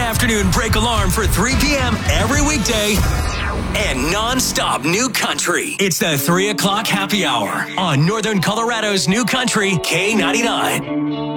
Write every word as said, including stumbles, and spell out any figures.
afternoon break alarm for three p.m. every weekday and non-stop new country. It's the three o'clock happy hour on Northern Colorado's New Country K ninety-nine.